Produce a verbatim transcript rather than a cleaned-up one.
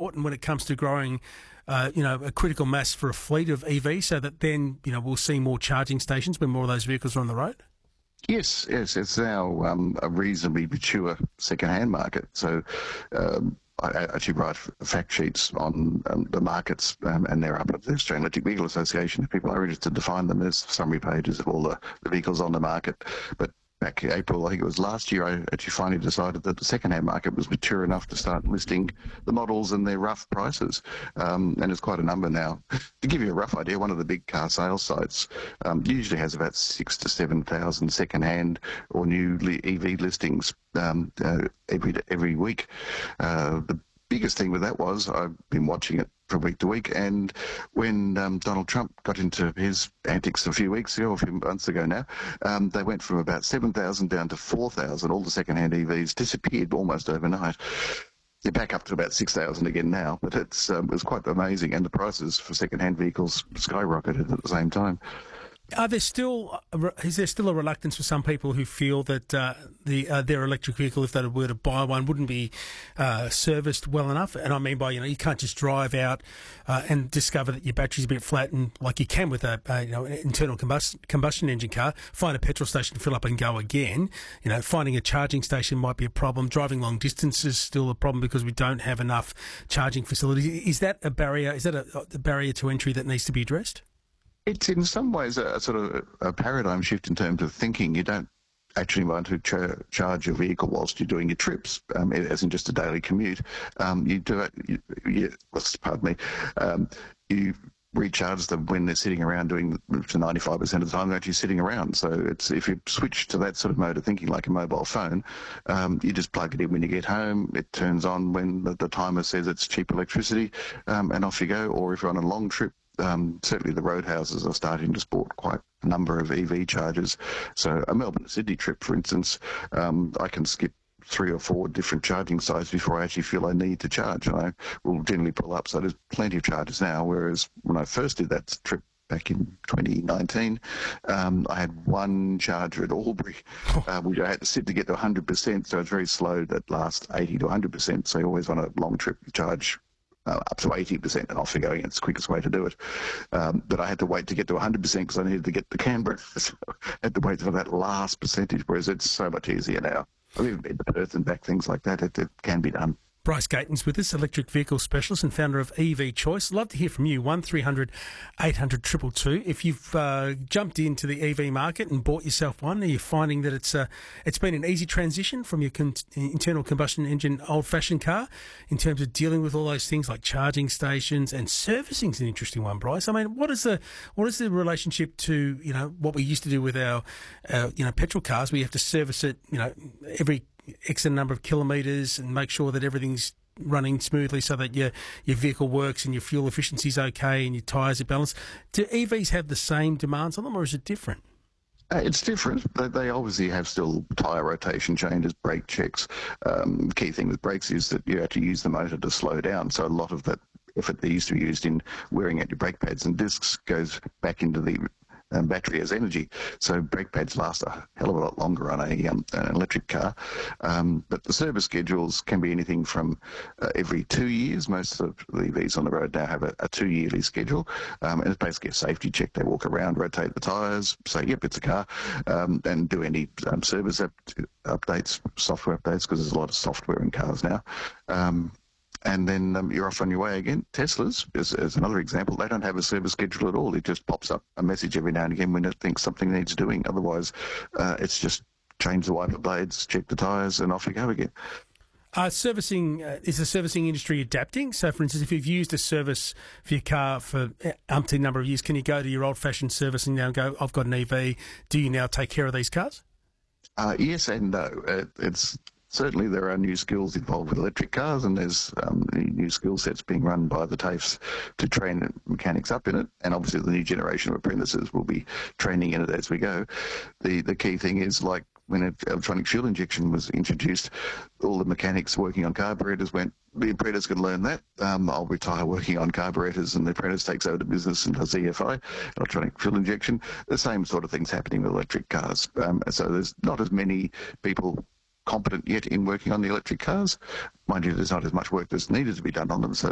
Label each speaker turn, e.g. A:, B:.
A: important when it comes to growing, uh, you know, a critical mass for a fleet of E Vs, so that then, you know, we'll see more charging stations when more of those vehicles are on the road?
B: Yes, yes, it's now um, a reasonably mature second-hand market. So um, I I actually write fact sheets on um, the markets, um, and they're up at the Australian Electric Vehicle Association. If people are interested to find them, there's summary pages of all the, the vehicles on the market. But back in April, I think it was last year, I actually finally decided that the second-hand market was mature enough to start listing the models and their rough prices. Um, and it's quite a number now. To give you a rough idea, one of the big car sales sites um, usually has about six to seven thousand second-hand or new E V listings um, uh, every every week. Uh, the biggest thing with that was I've been watching it from week to week, and when um, Donald Trump got into his antics a few weeks ago, or a few months ago now, um, they went from about seven thousand down to four thousand. All the second-hand E Vs disappeared almost overnight. They're back up to about six thousand again now, but it's um, it was quite amazing, and the prices for second-hand vehicles skyrocketed at the same time.
A: Are there still is there still a reluctance for some people who feel that uh, the uh, their electric vehicle, if they were to buy one, wouldn't be uh, serviced well enough? And I mean by, you know, you can't just drive out uh, and discover that your battery's a bit flat, and like you can with a, a you know, an internal combustion combustion engine car, find a petrol station, fill up and go again. You know, finding a charging station might be a problem. Driving long distances is still a problem because we don't have enough charging facilities. Is that a barrier? Is that a, a barrier to entry that needs to be addressed?
B: It's in some ways a, a sort of a paradigm shift in terms of thinking. You don't actually want to ch- charge your vehicle whilst you're doing your trips, um, it isn't just a daily commute. Um, you do it, you, you, pardon me, um, you recharge them when they're sitting around doing to ninety-five percent of the time they're actually sitting around. So it's if you switch to that sort of mode of thinking like a mobile phone, um, you just plug it in when you get home, it turns on when the, the timer says it's cheap electricity, um, and off you go. Or if you're on a long trip, Um, certainly the roadhouses are starting to sport quite a number of E V chargers. So a Melbourne to Sydney trip, for instance, um, I can skip three or four different charging sites before I actually feel I need to charge. And I will generally pull up. So there's plenty of chargers now, whereas when I first did that trip back in twenty nineteen, um, I had one charger at Albury, uh, which I had to sit to get to one hundred percent. So it's very slow, that last eighty to one hundred percent. So you always want a long trip to charge Uh, up to eighty percent, and off you're going. It's the quickest way to do it. Um, but I had to wait to get to one hundred percent because I needed to get to Canberra. So I had to wait for that last percentage, whereas it's so much easier now. I've even been to Perth and back, things like that. It, it can be done.
A: Bryce Gaten's with us, electric vehicle specialist and founder of E V Choice. Love to hear from you, one three hundred eight hundred two two two. If you've uh, jumped into the E V market and bought yourself one, are you finding that it's uh, it's been an easy transition from your con- internal combustion engine old-fashioned car in terms of dealing with all those things like charging stations, and servicing is an interesting one, Bryce. I mean, what is the what is the relationship to, you know, what we used to do with our, uh, you know, petrol cars? We have to service it, you know, every X number of kilometres and make sure that everything's running smoothly so that your your vehicle works and your fuel efficiency is okay and your tyres are balanced. Do E Vs have the same demands on them, or is it different?
B: Uh, it's different. They, they obviously have still tyre rotation changes, brake checks. Um, the key thing with brakes is that you have to use the motor to slow down. So a lot of that effort that used to be used in wearing out your brake pads and discs goes back into the Um, battery as energy. So brake pads last a hell of a lot longer on a um, an electric car. Um, but the service schedules can be anything from uh, every two years. Most of the E Vs on the road now have a, a two-yearly schedule. Um, and it's basically a safety check. They walk around, rotate the tyres, say, yep, it's a car, um, and do any um, service up- updates, software updates, because there's a lot of software in cars now. Um, And then um, you're off on your way again. Teslas is, is another example. They don't have a service schedule at all. It just pops up a message every now and again when it thinks something needs doing. Otherwise, uh, it's just change the wiper blades, check the tyres, and off you go again.
A: Uh, servicing, uh, is the servicing industry adapting? So, for instance, if you've used a service for your car for umpteen number of years, can you go to your old-fashioned servicing now and go, I've got an E V, do you now take care of these cars?
B: Uh, yes and no. It, it's... Certainly there are new skills involved with electric cars, and there's um, new skill sets being run by the TAFEs to train mechanics up in it, and obviously the new generation of apprentices will be training in it as we go. The the key thing is, like when electronic fuel injection was introduced, all the mechanics working on carburetors went, the apprentice can learn that. Um, I'll retire working on carburetors, and the apprentice takes over the business and does E F I, electronic fuel injection. The same sort of things happening with electric cars. Um, so there's not as many people competent yet in working on the electric cars. Mind you, there's not as much work that's needed to be done on them, so